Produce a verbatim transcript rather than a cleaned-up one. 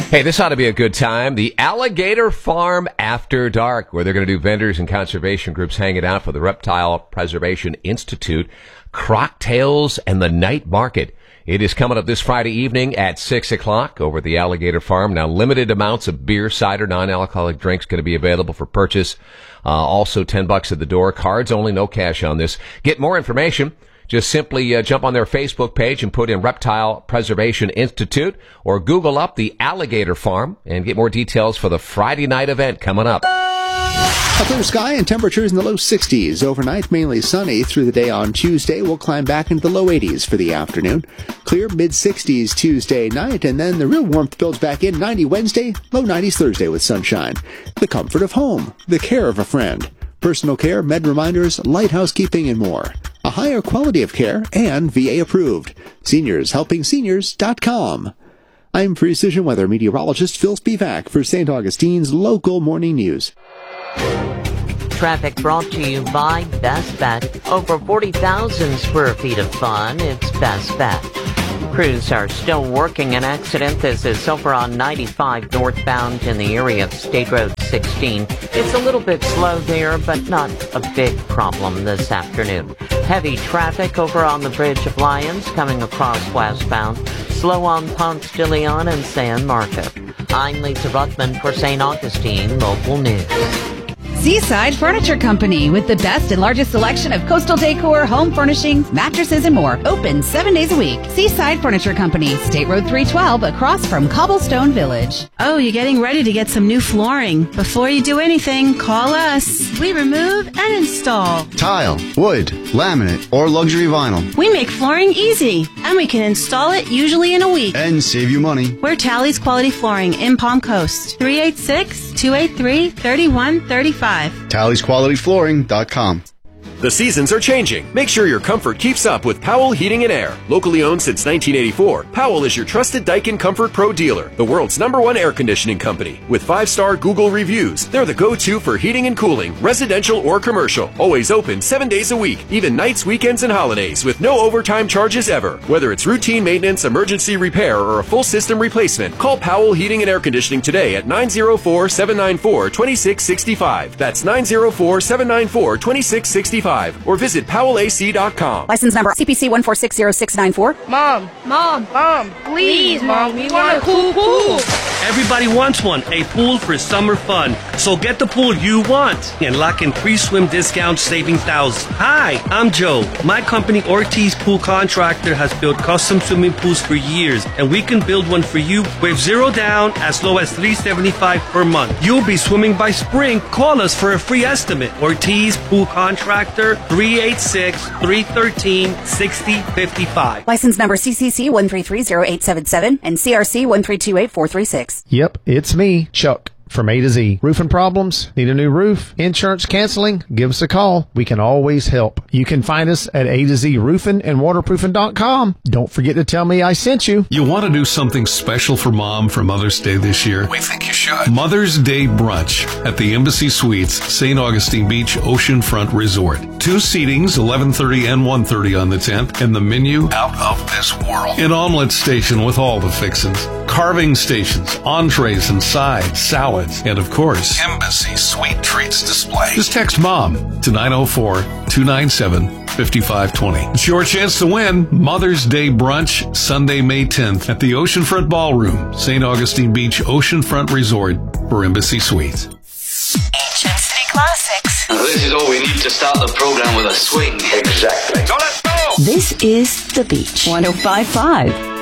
Hey, this ought to be a good time. The Alligator Farm After Dark, where they're going to do vendors and conservation groups hanging out for the Reptile Preservation Institute, Crocktails, and the Night Market. It is coming up this Friday evening at six o'clock over at the Alligator Farm. Now, limited amounts of beer, cider, non-alcoholic drinks going to be available for purchase. Uh, also, ten bucks at the door. Cards only, no cash on this. Get more information. Just simply uh, jump on their Facebook page and put in Reptile Preservation Institute or Google up the Alligator Farm and get more details for the Friday night event coming up. A clear sky and temperatures in the low sixties. Overnight, mainly sunny. Through the day on Tuesday, we'll climb back into the low eighties for the afternoon. Clear mid-sixties Tuesday night, and then the real warmth builds back in. ninety Wednesday, low nineties Thursday with sunshine. The comfort of home, the care of a friend. Personal care, med reminders, light housekeeping, and more. A higher quality of care and V A approved. Seniors Helping Seniors dot com. I'm Precision Weather Meteorologist Phil Spivak for Saint Augustine's local morning news. Traffic brought to you by Best Bet. Over forty thousand square feet of fun. It's Best Bet. Crews are still working an accident. This is over on ninety-five northbound in the area of State Road sixteen. It's a little bit slow there, but not a big problem this afternoon. Heavy traffic over on the Bridge of Lions coming across westbound. Slow on Ponce de Leon and San Marco. I'm Lisa Ruthman for Saint Augustine Local News. Seaside Furniture Company, with the best and largest selection of coastal decor, home furnishings, mattresses, and more. Open seven days a week. Seaside Furniture Company, State Road three twelve, across from Cobblestone Village. Oh, you're getting ready to get some new flooring. Before you do anything, call us. We remove and install tile, wood, laminate, or luxury vinyl. We make flooring easy, and we can install it usually in a week. And save you money. We're Tally's Quality Flooring in Palm Coast. three eight six, two eight three, three one three five. Tally's Quality Flooring dot com. The seasons are changing. Make sure your comfort keeps up with Powell Heating and Air. Locally owned since nineteen eighty-four, Powell is your trusted Daikin Comfort Pro dealer, the world's number one air conditioning company. With five-star Google reviews, they're the go-to for heating and cooling, residential or commercial. Always open seven days a week, even nights, weekends, and holidays, with no overtime charges ever. Whether it's routine maintenance, emergency repair, or a full system replacement, call Powell Heating and Air Conditioning today at nine oh four, seven nine four, two six six five. That's nine oh four, seven nine four, two six six five. Or visit powell A C dot com. License number C P C one four six zero six nine four. Mom, Mom, Mom, please, Mom, we want a cool pool. Everybody wants one, a pool for summer fun. So get the pool you want and lock in pre-swim discounts, saving thousands. Hi, I'm Joe. My company, Ortiz Pool Contractor, has built custom swimming pools for years, and we can build one for you with zero down as low as three hundred seventy-five dollars per month. You'll be swimming by spring. Call us for a free estimate. Ortiz Pool Contractor, three eight six, three one three, six oh five five. License number C C C one three three zero eight seven seven and C R C one three two eight four three six. Yep, it's me, Chuck, from A to Z. Roofing problems? Need a new roof? Insurance canceling? Give us a call. We can always help. You can find us at A to Z roofing and waterproofing dot com. Don't forget to tell me I sent you. You want to do something special for Mom for Mother's Day this year? We think you should. Mother's Day brunch at the Embassy Suites, Saint Augustine Beach Oceanfront Resort. Two seatings, eleven thirty and one thirty on the tenth, and the menu out of this world. An omelet station with all the fixins, carving stations, entrees and sides, salads, and of course, Embassy Sweet Treats display. Just text MOM to nine oh four, two nine seven, five five two zero. It's your chance to win Mother's Day brunch Sunday, May tenth at the Oceanfront Ballroom, Saint Augustine Beach Oceanfront Resort for Embassy Suites. Ancient City Classics. This is all we need to start the program with a swing. Exactly. So let's go! This is The Beach. one oh five point five.